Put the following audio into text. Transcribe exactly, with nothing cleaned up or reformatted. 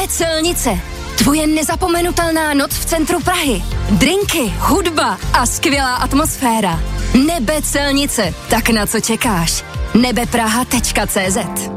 Nebe Celnice. Tvoje nezapomenutelná noc v centru Prahy. Drinky, hudba a skvělá atmosféra. Nebe Celnice. Tak na co čekáš? nebepraha tečka cé zet